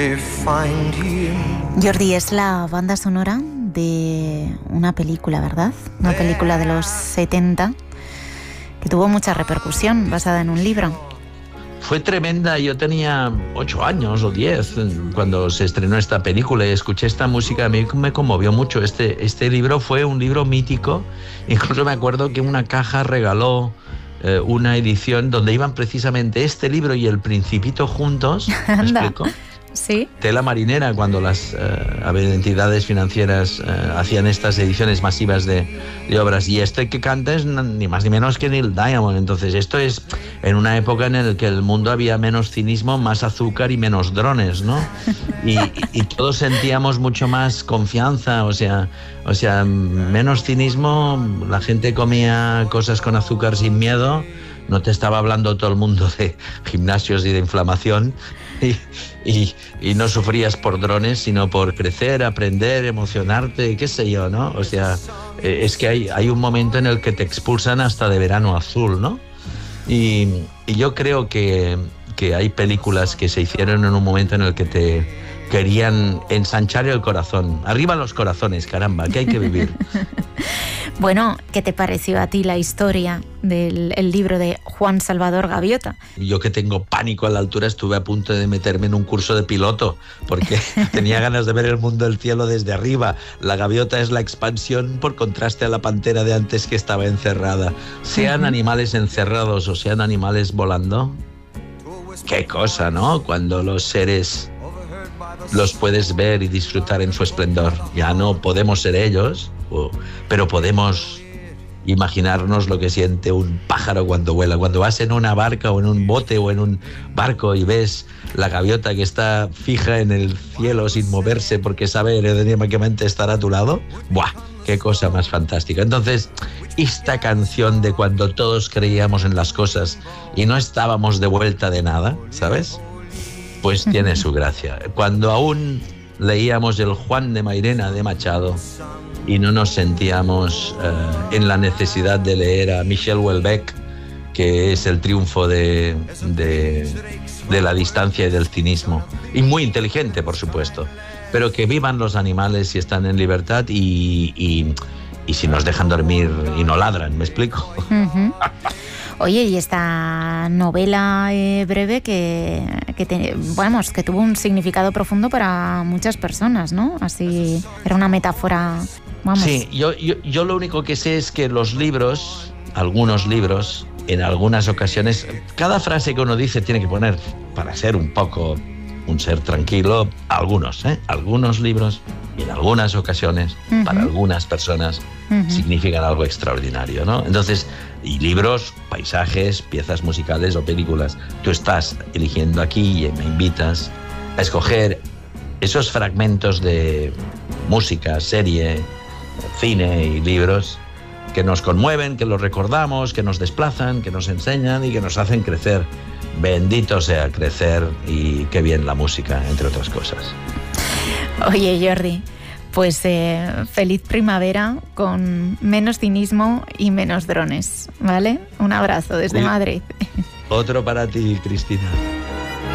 Jordi, es la banda sonora de una película, ¿verdad? Una película de los 70 que tuvo mucha repercusión, basada en un libro. Fue tremenda. Yo tenía 8 años o 10 cuando se estrenó esta película y escuché esta música. A mí me conmovió mucho. Este libro fue un libro mítico. Incluso me acuerdo que una caja regaló una edición donde iban precisamente este libro y El Principito juntos. ¿Me explico? Sí. Tela marinera, cuando las entidades financieras hacían estas ediciones masivas de obras. Y este que canta es ni más ni menos que Neil Diamond. Entonces esto es en una época en la que el mundo había menos cinismo, más azúcar y menos drones, ¿no? Y todos sentíamos mucho más confianza, o sea, menos cinismo, la gente comía cosas con azúcar sin miedo. No te estaba hablando todo el mundo de gimnasios y de inflamación y no sufrías por drones, sino por crecer, aprender, emocionarte, qué sé yo, ¿no? O sea, es que hay un momento en el que te expulsan hasta de Verano Azul, ¿no? Y yo creo que hay películas que se hicieron en un momento en el que te querían ensanchar el corazón. Arriba los corazones, caramba, que hay que vivir. Bueno, ¿qué te pareció a ti la historia del libro de Juan Salvador Gaviota? Yo, que tengo pánico a la altura, estuve a punto de meterme en un curso de piloto porque tenía ganas de ver el mundo del cielo desde arriba. La gaviota es la expansión por contraste a la pantera de antes, que estaba encerrada. Sean animales encerrados o sean animales volando, qué cosa, ¿no? Cuando los seres los puedes ver y disfrutar en su esplendor. Ya no podemos ser ellos, pero podemos imaginarnos lo que siente un pájaro cuando vuela. Cuando vas en una barca o en un bote o en un barco y ves la gaviota que está fija en el cielo sin moverse porque sabe aerodinámicamente estar a tu lado, ¡buah! ¡Qué cosa más fantástica! Entonces, esta canción de cuando todos creíamos en las cosas y no estábamos de vuelta de nada, ¿sabes? Pues tiene su gracia. Cuando aún leíamos el Juan de Mairena de Machado y no nos sentíamos en la necesidad de leer a Michel Houellebecq, que es el triunfo de la distancia y del cinismo. Y muy inteligente, por supuesto. Pero que vivan los animales y están en libertad y si nos dejan dormir y no ladran, ¿me explico? Oye, y esta novela breve que tuvo un significado profundo para muchas personas, ¿no? Así, era una metáfora, vamos. Sí, yo lo único que sé es que los libros, algunos libros, en algunas ocasiones, cada frase que uno dice tiene que poner, para ser un poco un ser tranquilo, algunos libros, y en algunas ocasiones, para algunas personas, significan algo extraordinario, ¿no? Entonces, y libros, paisajes, piezas musicales o películas. Tú estás eligiendo aquí y me invitas a escoger esos fragmentos de música, serie, cine y libros que nos conmueven, que los recordamos, que nos desplazan, que nos enseñan y que nos hacen crecer. Bendito sea crecer, y qué bien la música, entre otras cosas. Oye, Jordi, pues feliz primavera con menos cinismo y menos drones, ¿vale? Un abrazo desde Madrid. Otro para ti, Cristina.